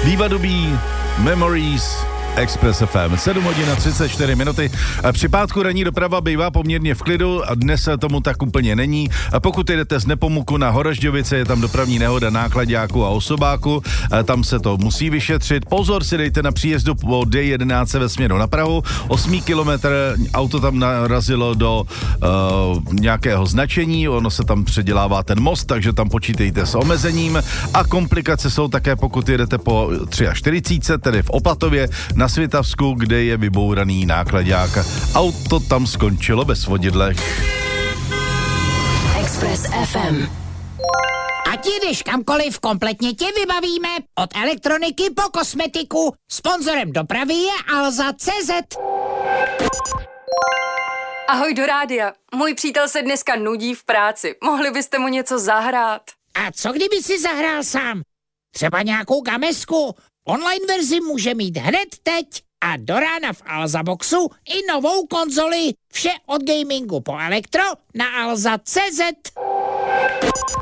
Diva Dubí, Memories, Express FM, 7 hodin a 34 minuty. Při pátku ranní doprava bývá poměrně v klidu a dnes tomu tak úplně není. Pokud jdete z Nepomuku na Horažďovice, je tam dopravní nehoda náklaďáku a osobáku, tam se to musí vyšetřit. Pozor si dejte na příjezdu po D11 ve směru na Prahu. 8 kilometr auto tam narazilo do nějakého značení, ono se tam předělává ten most, takže tam počítejte s omezením. A komplikace jsou také, pokud jedete po 43, tedy v Opatově, na Svitavsku, kde je vybouraný náklaďák. Auto tam skončilo bez vodidlech. Express FM. Ať jdeš kamkoliv, kompletně tě vybavíme. Od elektroniky po kosmetiku. Sponzorem dopravy je Alza.cz. Ahoj do rádia. Můj přítel se dneska nudí v práci. Mohli byste mu něco zahrát? A co kdyby si zahrál sám? Třeba nějakou gamesku? Online verzi může mít hned teď a do rána v Alza Boxu i novou konzoli. Vše od gamingu po elektro na Alza.cz.